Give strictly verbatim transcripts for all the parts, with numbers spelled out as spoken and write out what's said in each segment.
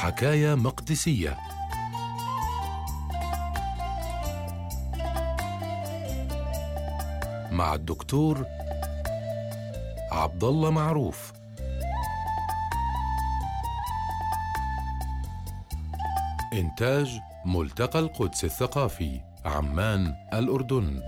حكاية مقدسية مع الدكتور عبد الله معروف. إنتاج ملتقى القدس الثقافي، عمان، الأردن.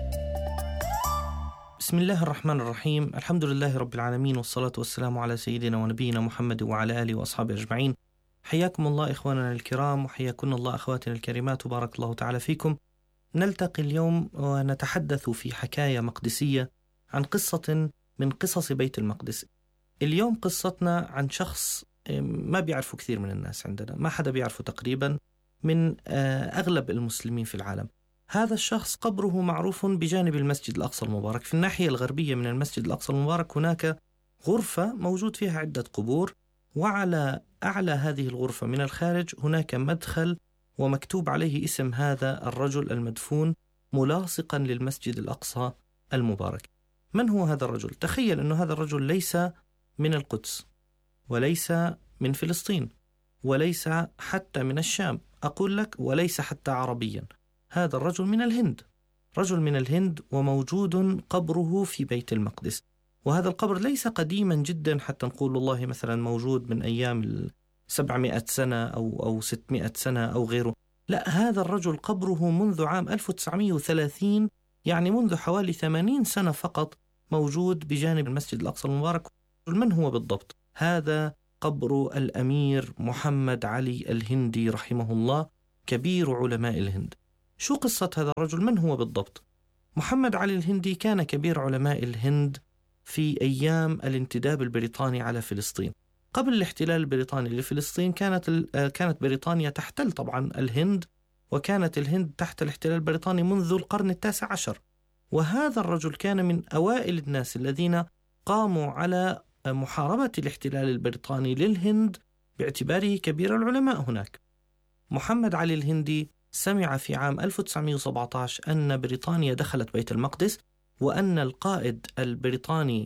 بسم الله الرحمن الرحيم. الحمد لله رب العالمين، والصلاة والسلام على سيدنا ونبينا محمد وعلى آله وأصحابه أجمعين. حياكم الله إخواننا الكرام، وحياكم الله أخواتنا الكريمات، وبارك الله تعالى فيكم. نلتقي اليوم ونتحدث في حكاية مقدسية عن قصة من قصص بيت المقدس. اليوم قصتنا عن شخص ما بيعرفه كثير من الناس عندنا، ما حدا بيعرفه تقريبا من أغلب المسلمين في العالم. هذا الشخص قبره معروف بجانب المسجد الأقصى المبارك. في الناحية الغربية من المسجد الأقصى المبارك هناك غرفة موجود فيها عدة قبور، وعلى أعلى هذه الغرفة من الخارج هناك مدخل ومكتوب عليه اسم هذا الرجل المدفون ملاصقا للمسجد الأقصى المبارك. من هو هذا الرجل؟ تخيل أن هذا الرجل ليس من القدس، وليس من فلسطين، وليس حتى من الشام، أقول لك وليس حتى عربيا. هذا الرجل من الهند، رجل من الهند، وموجود قبره في بيت المقدس. وهذا القبر ليس قديما جدا حتى نقول والله مثلا موجود من أيام سبعمائة سنة أو, أو ستمائة سنة أو غيره. لا، هذا الرجل قبره منذ عام ألف وتسعمائة وثلاثين، يعني منذ حوالي ثمانين سنة فقط، موجود بجانب المسجد الأقصى المبارك. من هو بالضبط؟ هذا قبر الأمير محمد علي الهندي رحمه الله، كبير علماء الهند. شو قصة هذا الرجل؟ من هو بالضبط؟ محمد علي الهندي كان كبير علماء الهند في أيام الانتداب البريطاني على فلسطين. قبل الاحتلال البريطاني لفلسطين كانت كانت بريطانيا تحتل طبعا الهند، وكانت الهند تحت الاحتلال البريطاني منذ القرن التاسع عشر. وهذا الرجل كان من أوائل الناس الذين قاموا على محاربة الاحتلال البريطاني للهند باعتباره كبير العلماء هناك. محمد علي الهندي سمع في عام ألف وتسعمائة وسبعة عشر أن بريطانيا دخلت بيت المقدس، وأن القائد البريطاني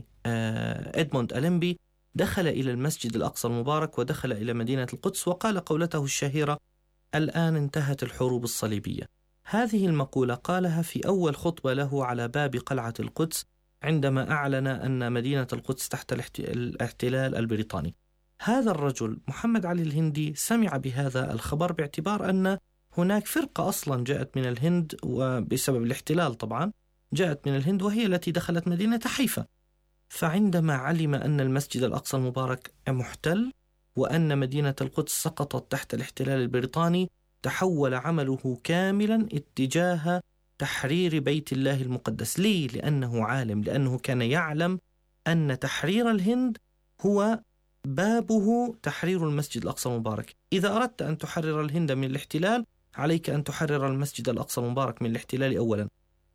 إدموند ألينبي دخل إلى المسجد الأقصى المبارك ودخل إلى مدينة القدس، وقال قولته الشهيرة: الآن انتهت الحروب الصليبية. هذه المقولة قالها في أول خطبة له على باب قلعة القدس عندما أعلن أن مدينة القدس تحت الاحتلال البريطاني. هذا الرجل محمد علي الهندي سمع بهذا الخبر باعتبار أن هناك فرقة أصلا جاءت من الهند، وبسبب الاحتلال طبعا جاءت من الهند، وهي التي دخلت مدينة حيفا. فعندما علم أن المسجد الأقصى المبارك محتل وأن مدينة القدس سقطت تحت الاحتلال البريطاني، تحول عمله كاملا اتجاه تحرير بيت الله المقدس. ليه؟ لأنه عالم، لأنه كان يعلم أن تحرير الهند هو بابه تحرير المسجد الأقصى المبارك. إذا أردت أن تحرر الهند من الاحتلال عليك أن تحرر المسجد الأقصى المبارك من الاحتلال أولا.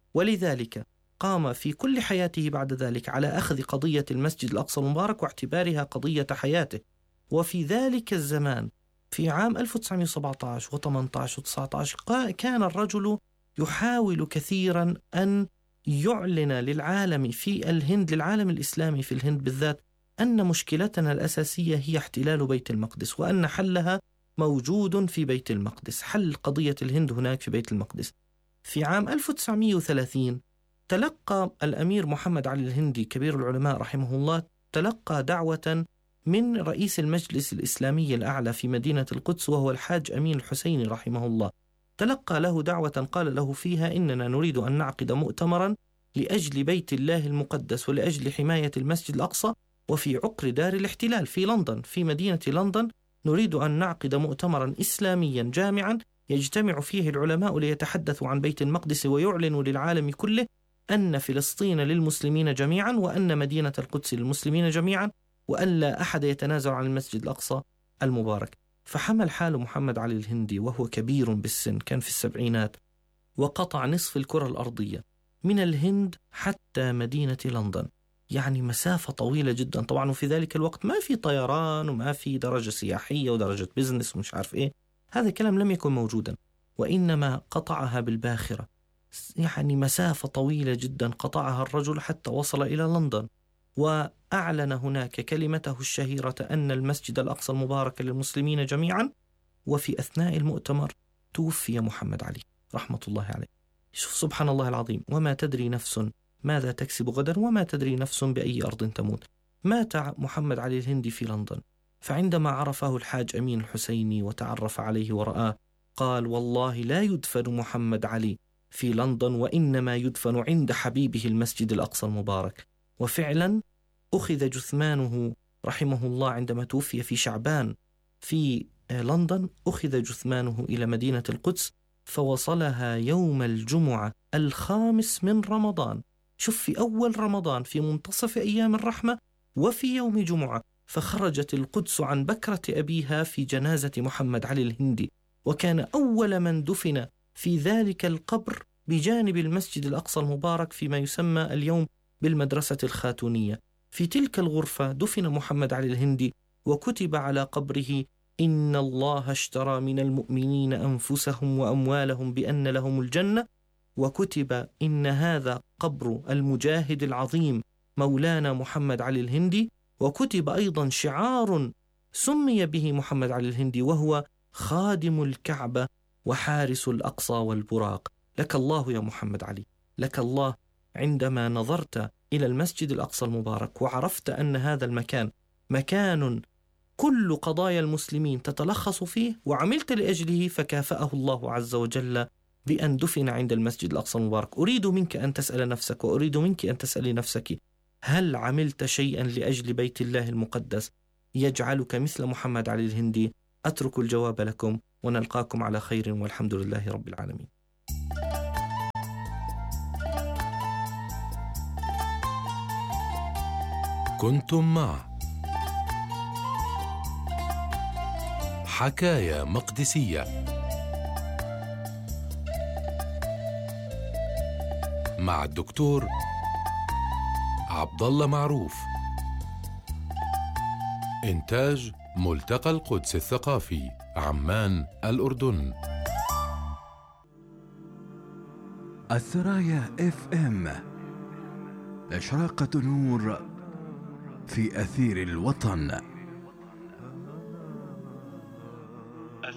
ولذلك قام في كل حياته بعد ذلك على أخذ قضية المسجد الأقصى المبارك واعتبارها قضية حياته. وفي ذلك الزمان في عام ألف وتسعمائة وسبعة عشر وثمانية عشر وتسعة عشر كان الرجل يحاول كثيرا أن يعلن للعالم في الهند، للعالم الإسلامي في الهند بالذات، أن مشكلتنا الأساسية هي احتلال بيت المقدس، وأن حلها موجود في بيت المقدس، حل قضية الهند هناك في بيت المقدس. في عام ألف وتسعمائة وثلاثين تلقى الأمير محمد علي الهندي كبير العلماء رحمه الله تلقى دعوة من رئيس المجلس الإسلامي الأعلى في مدينة القدس، وهو الحاج أمين الحسيني رحمه الله. تلقى له دعوة قال له فيها: إننا نريد أن نعقد مؤتمرا لأجل بيت الله المقدس ولأجل حماية المسجد الأقصى، وفي عقر دار الاحتلال في لندن، في مدينة لندن، نريد أن نعقد مؤتمرا إسلاميا جامعا يجتمع فيه العلماء ليتحدثوا عن بيت المقدس ويعلنوا للعالم كله أن فلسطين للمسلمين جميعا، وأن مدينة القدس للمسلمين جميعا، وأن لا أحد يتنازل عن المسجد الأقصى المبارك. فحمل حال محمد علي الهندي وهو كبير بالسن، كان في السبعينات، وقطع نصف الكرة الأرضية من الهند حتى مدينة لندن، يعني مسافة طويلة جدا طبعا. وفي ذلك الوقت ما في طيران وما في درجة سياحية ودرجة بزنس ومش عارف إيه، هذا الكلام لم يكن موجودا، وإنما قطعها بالباخرة. يعني مسافة طويلة جدا قطعها الرجل حتى وصل إلى لندن، وأعلن هناك كلمته الشهيرة أن المسجد الأقصى المبارك للمسلمين جميعا، وفي أثناء المؤتمر توفي محمد علي رحمة الله عليه. شوف سبحان الله العظيم، وما تدري نفس ماذا تكسب غدا وما تدري نفس بأي أرض تموت. مات محمد علي الهندي في لندن، فعندما عرفه الحاج أمين الحسيني وتعرف عليه ورآه قال: والله لا يدفن محمد علي في لندن، وإنما يدفن عند حبيبه المسجد الأقصى المبارك. وفعلا أخذ جثمانه رحمه الله عندما توفي في شعبان في لندن، أخذ جثمانه إلى مدينة القدس فوصلها يوم الجمعة الخامس من رمضان. شوف، في أول رمضان، في منتصف أيام الرحمة، وفي يوم جمعة، فخرجت القدس عن بكرة أبيها في جنازة محمد علي الهندي، وكان أول من دفن في ذلك القبر بجانب المسجد الأقصى المبارك فيما يسمى اليوم بالمدرسة الخاتونية. في تلك الغرفة دفن محمد علي الهندي، وكتب على قبره: إن الله اشترى من المؤمنين أنفسهم وأموالهم بأن لهم الجنة. وكتب إن هذا قبر المجاهد العظيم مولانا محمد علي الهندي. وكتب أيضا شعار سمي به محمد علي الهندي، وهو: خادم الكعبة وحارس الأقصى والبراق. لك الله يا محمد علي، لك الله. عندما نظرت إلى المسجد الأقصى المبارك وعرفت أن هذا المكان مكان كل قضايا المسلمين تتلخص فيه وعملت لأجله، فكافأه الله عز وجل بأن دفن عند المسجد الأقصى المبارك. أريد منك أن تسأل نفسك، وأريد منك أن تسألي نفسك: هل عملت شيئا لأجل بيت الله المقدس يجعلك مثل محمد علي الهندي؟ أترك الجواب لكم، ونلقاكم على خير، والحمد لله رب العالمين. كنتم مع حكاية مقدسية مع الدكتور عبد الله معروف. إنتاج ملتقى القدس الثقافي، عمان، الأردن. الثرايا اف ام، إشراقة نور في أثير الوطن.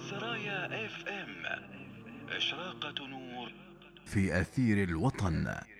الثرايا اف ام، إشراقة نور في أثير الوطن.